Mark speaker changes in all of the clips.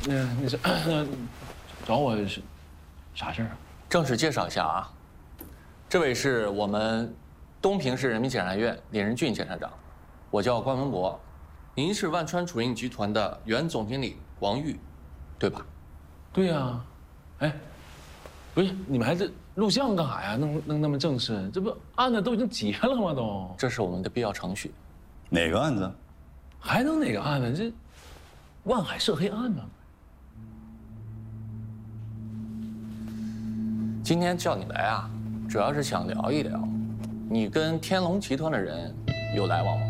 Speaker 1: 你是找我是啥事儿啊？
Speaker 2: 正式介绍一下啊，这位是我们东平市人民检察院李仁俊检察长，我叫关文博，您是万川储运集团的原总经理王玉，对吧？
Speaker 1: 对呀，哎，不是你们还是录像干啥呀？弄那么正式，这不案子都已经结了吗？都，
Speaker 2: 这是我们的必要程序。
Speaker 3: 哪个案子？
Speaker 1: 还能哪个案子？这万海涉黑案呢？
Speaker 2: 今天叫你来啊，主要是想聊一聊，你跟天龙集团的人有来往吗？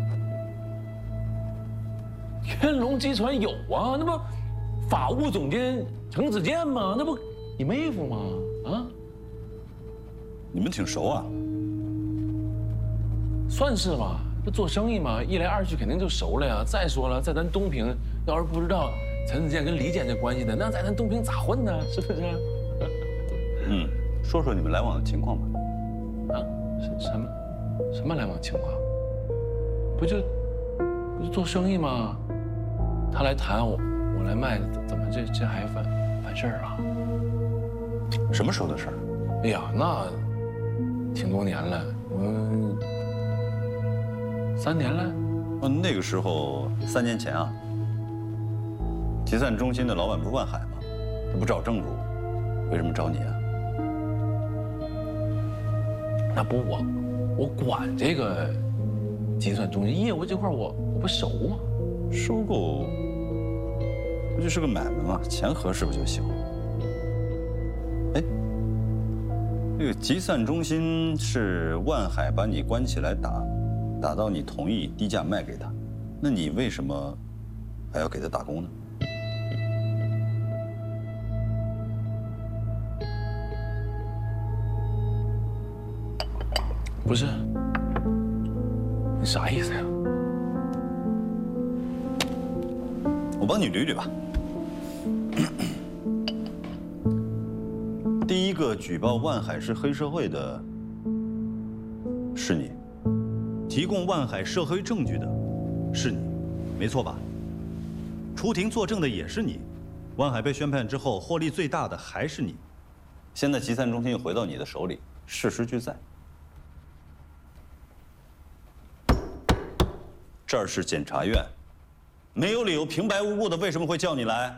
Speaker 1: 天龙集团有啊，那不法务总监程子健吗？那不你妹夫吗？啊，
Speaker 3: 你们挺熟啊？
Speaker 1: 算是吧，这做生意嘛，一来二去肯定就熟了呀。再说了，在咱东平，要是不知道陈子健跟李检这关系的，那在咱东平咋混呢？是不是？
Speaker 3: 说说你们来往的情况吧。
Speaker 1: 啊，什么来往情况？不就做生意吗？他来谈我来卖，怎么这还犯事儿啊？
Speaker 3: 什么时候的事儿？
Speaker 1: 哎呀，那挺多年了，3年了。
Speaker 3: 那个时候3年前啊，集散中心的老板不是万海吗？他不找正主，为什么找你啊？
Speaker 1: 那不我管这个集散中心业务这块，我不熟吗？
Speaker 3: 收购不就是个买卖吗？钱合适不就行？哎，那个集散中心是万海把你关起来打到你同意低价卖给他，那你为什么还要给他打工呢？
Speaker 1: 不是，你啥意思呀？
Speaker 3: 我帮你捋捋吧。第一个举报万海是黑社会的是你，
Speaker 4: 提供万海涉黑证据的是你，没错吧？出庭作证的也是你，万海被宣判之后获利最大的还是你。
Speaker 3: 现在集散中心回到你的手里，事实俱在。这儿是检察院，没有理由平白无故的为什么会叫你来？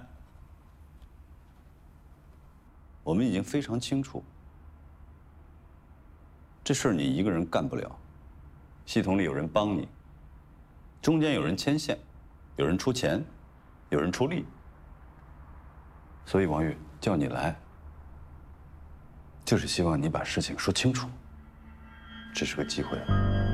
Speaker 3: 我们已经非常清楚，这事儿你一个人干不了，系统里有人帮你，中间有人牵线，有人出钱，有人出力。所以王玉叫你来，就是希望你把事情说清楚。这是个机会，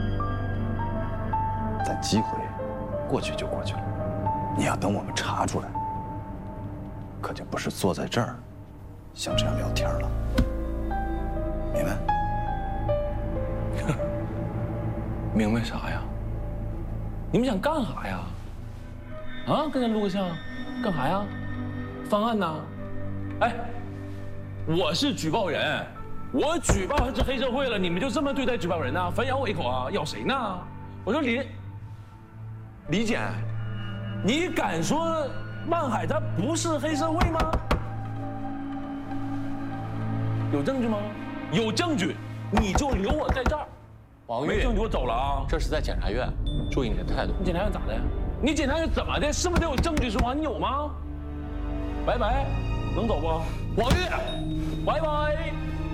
Speaker 3: 但机会过去就过去了，你要等我们查出来，可就不是坐在这儿像这样聊天了，明白？
Speaker 1: 明白啥呀？你们想干啥呀？啊，跟咱录个像，干啥呀？翻案呐？哎，我是举报人，我举报他是黑社会了，你们就这么对待举报人呢？反咬我一口啊？咬谁呢？我说李检，你敢说万海他不是黑社会吗？有证据吗？有证据，你就留我在这儿。
Speaker 2: 王玉，
Speaker 1: 没证据我走了啊！
Speaker 2: 这是在检察院，注意你的态度。
Speaker 1: 你检察院咋的？你检察院怎么的？是不是得有证据说话？你有吗？拜拜，能走不？王玉，拜拜。